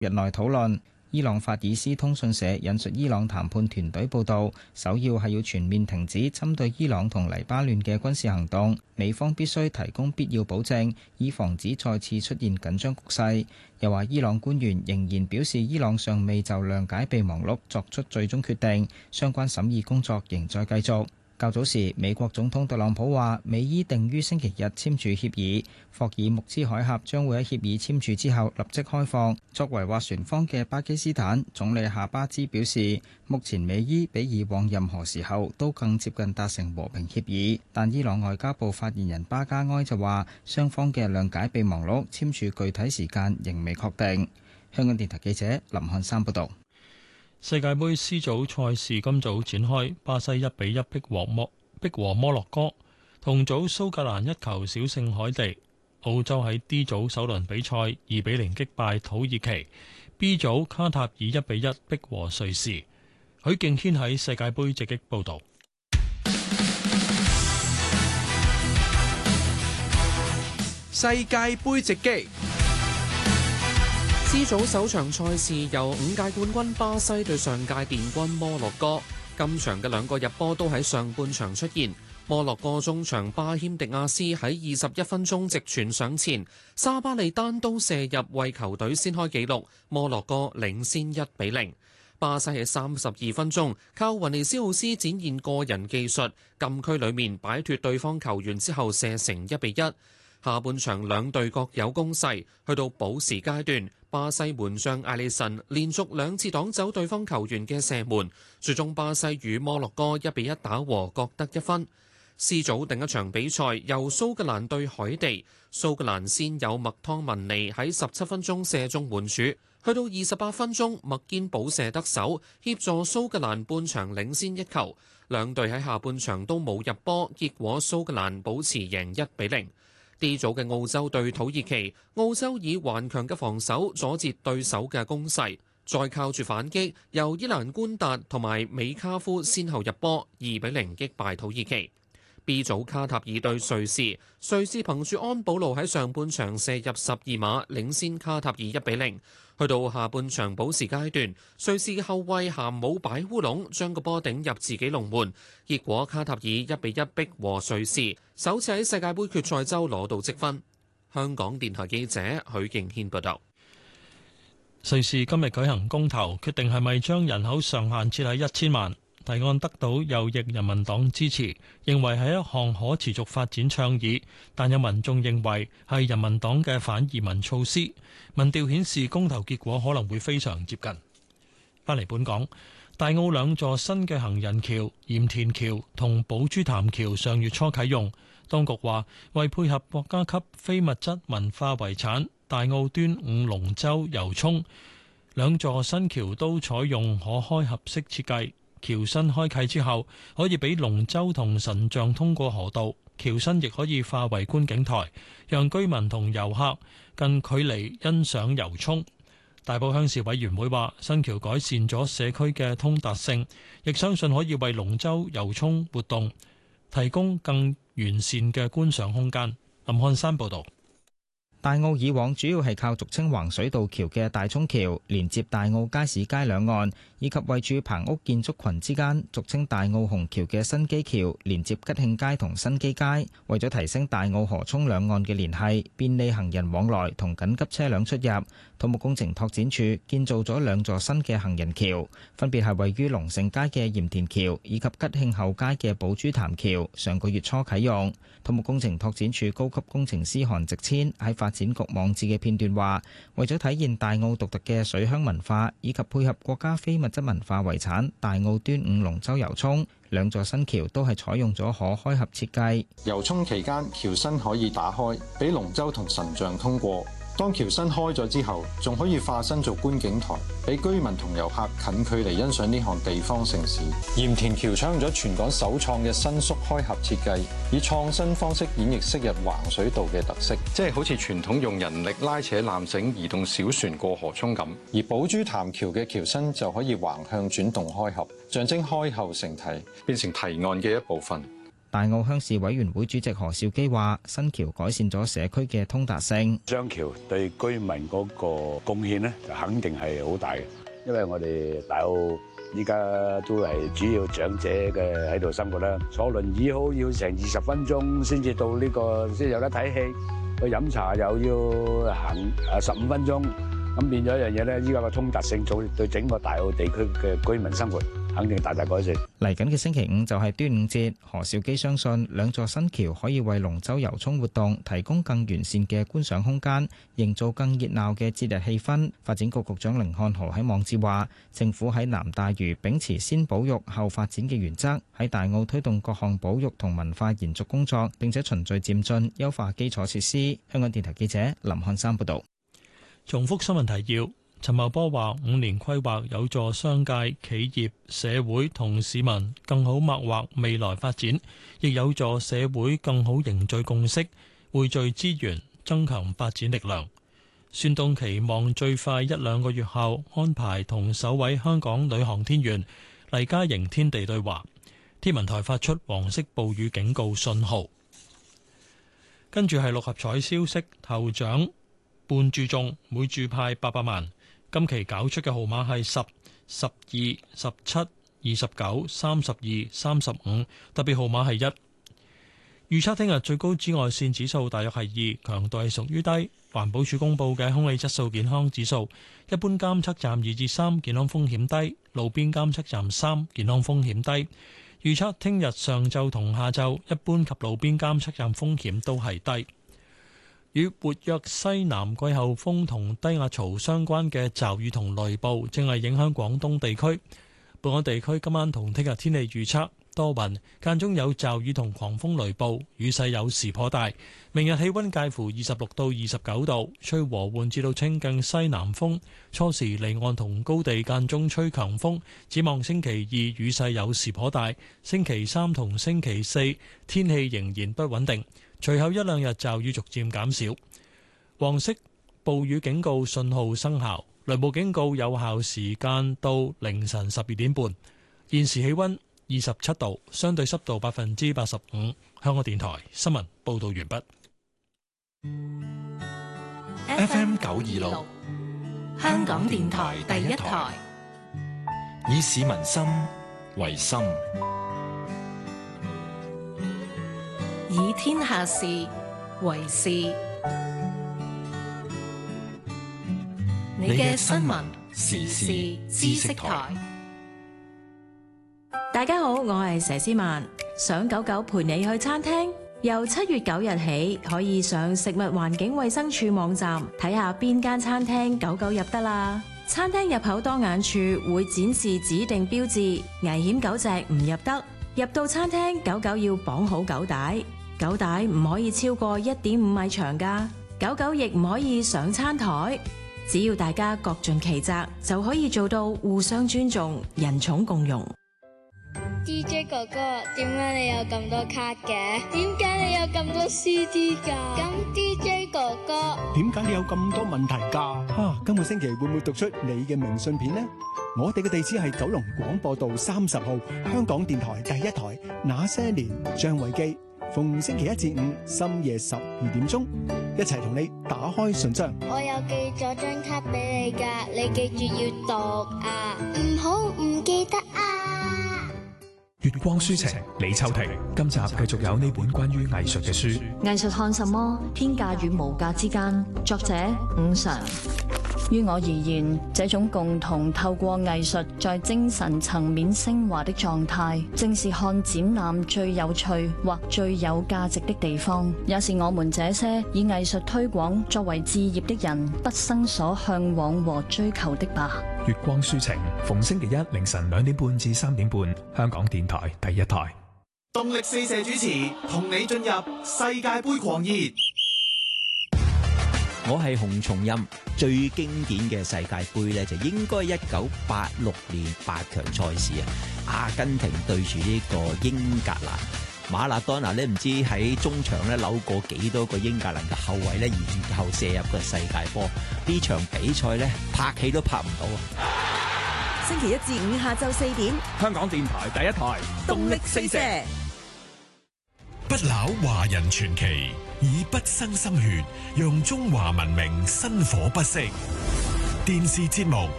日內討論。伊朗法爾斯通訊社引述伊朗談判團隊報導，首要係要全面停止針對伊朗同黎巴嫩嘅軍事行動，美方必須提供必要保證，以防止再次出現緊張局勢。又話伊朗官員仍然表示，伊朗尚未就諒解備忘錄作出最終決定，相關審議工作仍在繼續。較早時，美國總統特朗普話，美伊定於星期日簽署協議，霍爾木茲海峽將會喺協議簽署之後立即開放。作為斡旋方嘅巴基斯坦總理夏巴茲表示，目前美伊比以往任何時候都更接近達成和平協議，但伊朗外交部發言人巴加埃就話，雙方嘅諒解備忘錄簽署具體時間仍未確定。香港電台記者林漢山報導。 世界盃 C 組賽事今早展開，巴西1-1逼和摩洛哥，同組蘇格蘭一球小勝海地。澳洲喺 D 組首輪比賽2-0擊敗土耳其。B 組卡塔爾1-1逼和瑞士。許敬軒喺世界盃直擊報導。 世界盃直擊。C 組首場賽事由5屆冠軍巴西對上屆殿軍摩洛哥，今場嘅兩個入波都喺上半場出現。摩洛哥中場巴謙迪亞斯喺21分鐘直傳上前，沙巴利單刀射入為球隊先開紀錄，摩洛哥領先1-0。巴西喺32分鐘靠雲尼斯奧斯展現個人技術，禁區裡面擺脫對方球員之後射成1-1。下半場兩隊各有攻勢，去到補時階段，巴西門將艾利臣連續2次擋走對方球員嘅射門，最終巴西與摩洛哥1-1打和，各得1分。C 組另一場比賽由蘇格蘭對海地，蘇格蘭先有麥湯文尼喺17分鐘射中門柱，去到28分鐘麥堅補射得手，協助蘇格蘭半場領先1球。兩隊喺下半場都冇入波，結果蘇格蘭保持贏1-0。D 組嘅澳洲對土耳其，澳洲以頑強嘅防守阻截對手嘅攻勢，再靠住反擊，由伊蘭官達同埋美卡夫先後入波，2-0擊敗土耳其。B 組卡塔爾對瑞士，瑞士憑住安保路喺上半場射入12碼，領先卡塔爾1-0。去到下半場補時階段，瑞士嘅後衛咸姆擺烏龍，將個波頂入自己龍門，結果卡塔爾1-1逼和瑞士，首次喺世界盃決賽周攞到積分。香港電台記者許敬軒報道。 瑞士今日舉行公投，決定係咪將人口上限設喺1000萬。提案得到右翼人民黨支持，認為係一項可持續發展倡議，但有民眾認為係人民黨嘅反移民措施。民調顯示公投結果可能會非常接近。返嚟本港，大澳2座新嘅行人橋鹽田橋同寶珠潭橋上月初啟用，當局話為配合國家級非物質文化遺產大澳端午龍舟遊涌，2座新橋都採用可開合式設計。橋身開啟之後，可以俾龍舟同神像通過河道，橋身亦可以化為觀景台，讓居民同遊客近距離欣賞遊涌。大埔鄉事委員會話，新橋改善咗社區嘅通達性，亦相信可以為龍舟遊涌活動提供更完善嘅觀賞空間。林漢山報導。 大澳以往主要係靠俗稱橫水渡橋嘅大涌橋連接大澳街市街兩岸，以及位處棚屋建築群之間俗稱大澳虹橋嘅新基橋連接吉慶街同新基街。為咗提升大澳河涌兩岸嘅聯繫，便利行人往來同緊急車輛出入，土木工程拓展署建造咗2座新嘅行人橋，分別係位於龍盛街嘅鹽田橋以及吉慶後街嘅寶珠潭橋，上個月初啟用。土木工程拓展署高級工程師韓植遷喺發展局網誌嘅片段話，為咗體現大澳獨特嘅水鄉文化，以及配合國家非物質文化遺產大澳端午龍舟遊涌，2座新橋都係採用咗可開合設計。 遊涌期間，橋身可以打開，俾龍舟同神像通過。當橋身開咗之後，仲可以化身做觀景台，俾居民同遊客近距離欣賞呢項地方盛事。鹽田橋採用咗全港首創嘅伸縮開合設計，以創新方式演繹昔日橫水渡嘅特色，即係好似傳統用人力拉扯纜繩移動小船過河涌咁。而寶珠潭橋嘅橋身就可以橫向轉動開合，象徵開後成堤，變成堤岸嘅一部分。 大澳鄉事委員會主席何兆基話：新橋改善咗社區嘅通達性， 雙橋對居民嗰個貢獻呢，就肯定係好大嘅，因為我哋大澳依家都係主要長者嘅喺度生活啦，坐輪椅好要成20分鐘先至到呢個，先有得睇戲，去飲茶又要行15分鐘，咁變咗一樣嘢咧。依家個通達性對整個大澳地區嘅居民生活肯定大大改善。 嚟緊嘅星期五就係端午節，何兆基相信兩座新橋可以為龍舟遊涌活動提供更完善嘅觀賞空間，營造更熱鬧嘅節日氣氛。發展局局長甯漢豪喺網誌話，政府喺南大嶼秉持先保育後發展嘅原則，喺大澳推動各項保育同文化延續工作，並且循序漸進優化基礎設施。香港電台記者林漢山報導。 重複新聞提要。陳茂波話：5年規劃有助商界、企業、社會同市民更好擘劃未來發展，亦有助社會更好凝聚共識、匯聚資源，增強發展力量。孫東期望最快1-2個月後安排同首位香港女航天員黎嘉瑩天地對話。天文台發出黃色暴雨警告信號。跟住係六合彩消息，頭獎半注中，每注派800萬。今期搞出嘅號碼係10、12、17、29、32、35，特別號碼係1。預測聽日最高紫外線指數大約係2，強度係屬於低。環保署公布嘅空氣質素健康指數，一般監測站2至3，健康風險低；路邊監測站3，健康風險低。預測聽日上晝同下晝，一般及路邊監測站風險都係低。與活躍西南季候風同低壓槽相關嘅驟雨同雷暴正係影響廣東地區。本港地區今晚同聽日天氣預測多雲，間中有驟雨同狂風雷暴，雨勢有時頗大。明日氣溫介乎26到29度，吹和緩至到清勁西南風，初時離岸同高地間中吹強風。展望星期二雨勢有時頗大，星期三同星期四天氣仍然不穩定。隨後1-2日驟雨逐漸減少，黃色暴雨警告信號生效，雷暴警告有效時間到凌晨12點半。現時氣溫27度，相對濕度85%。香港電台新聞報道完畢。 FM 926，香港電台第一台，以市民心為心， 以天下事為事。你嘅新聞時事知識台。 大家好，我係佘詩曼。想狗狗陪你去餐廳，由7月9日起可以上食物環境衛生署網站睇下邊間餐廳狗狗入得啦。餐廳入口當眼處會展示指定標誌，危險狗隻唔入得。入到餐廳，狗狗要綁好狗帶，狗帶唔可以超過1.5米長㗎。狗狗亦唔可以上餐台。只要大家各盡其責，就可以做到互相尊重、人寵共融。 DJ 哥哥，點解你有咁多卡嘅？點解你有咁多 CD 㗎？咁 DJ 哥哥， 點解你有咁多問題㗎？今個星期會唔會讀出你嘅明信片呢？我哋嘅地址係九龍廣播道30號，香港電台第一台。那些年，張偉基，逢星期1至5深夜12點鐘，一齊同你打開信箱。 我有寄咗張卡俾你㗎，你記住要讀啊！唔好唔記得啊！ 月光書情，李秋婷。今集繼續有呢本關於藝術嘅書。 藝術看什麼？天價與無價之間。作者伍常。於我而言，這種共同透過藝術在精神層面升華的狀態，正是看展覽最有趣或最有價值的地方，也是我們這些以藝術推廣作為志業的人畢生所向往和追求的吧。 月光書情，逢星期一凌晨2點半至3點半，香港電台第一台。 動力4射主持，同你進入世界盃狂熱。 我係洪松蔭，最經典嘅世界盃咧，就應該1986年8強賽事啊，阿根廷對住呢個英格蘭，馬拉多納咧唔知喺中場咧扭過幾多個英格蘭嘅後衛咧，然後射入個世界波。呢場比賽咧拍戲都拍唔到啊！ 星期1至5下晝4點， 香港電台第一台， 動力4射。 不朽華人傳奇，以不生心血，讓中華文明薪火不息。電視節目